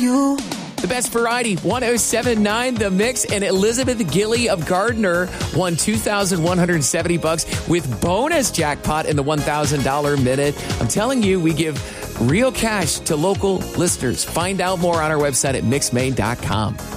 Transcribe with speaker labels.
Speaker 1: you.
Speaker 2: The best variety, 107.9 The Mix, and Elizabeth Gilly of Gardner won $2,170 with bonus jackpot in the $1,000 minute. I'm telling you, we give real cash to local listeners. Find out more on our website at mixmaine.com.